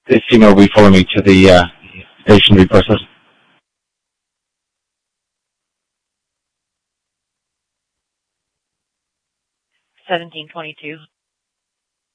this email will be following me to the stationary process. 1722.